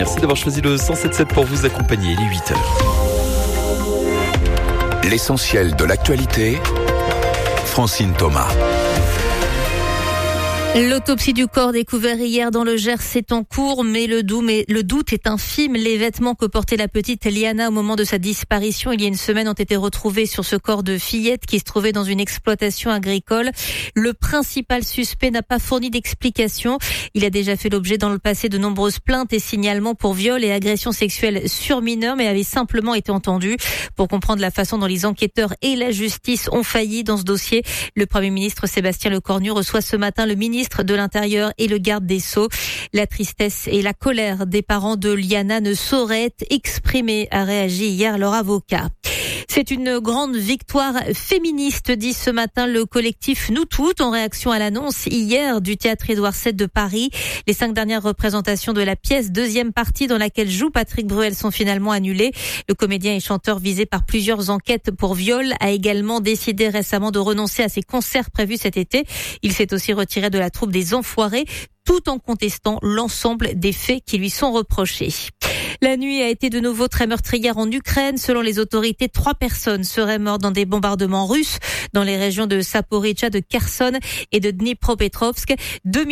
Merci d'avoir choisi le 107.7 pour vous accompagner. Il est 8h. L'essentiel de l'actualité, Francine Thomas. L'autopsie du corps découvert hier dans le Gers est en cours, mais le doute est infime. Les vêtements que portait la petite Liana au moment de sa disparition il y a une semaine ont été retrouvés sur ce corps de fillette qui se trouvait dans une exploitation agricole. Le principal suspect n'a pas fourni d'explication. Il a déjà fait l'objet dans le passé de nombreuses plaintes et signalements pour viol et agressions sexuelles sur mineurs, mais avait simplement été entendu. Pour comprendre la façon dont les enquêteurs et la justice ont failli dans ce dossier, le Premier ministre Sébastien Lecornu reçoit ce matin le ministre de l'Intérieur et le garde des Sceaux. La tristesse et la colère des parents de Liana ne sauraient être exprimées, a réagi hier leur avocat. C'est une grande victoire féministe, dit ce matin le collectif Nous Toutes, en réaction à l'annonce hier du théâtre Édouard VII de Paris. Les 5 dernières représentations de la pièce, deuxième partie dans laquelle joue Patrick Bruel, sont finalement annulées. Le comédien et chanteur visé par plusieurs enquêtes pour viol a également décidé récemment de renoncer à ses concerts prévus cet été. Il s'est aussi retiré de la troupe des Enfoirés, tout en contestant l'ensemble des faits qui lui sont reprochés. La nuit a été de nouveau très meurtrière en Ukraine. Selon les autorités, 3 personnes seraient mortes dans des bombardements russes dans les régions de Zaporijjia, de Kherson et de Dnipropetrovsk.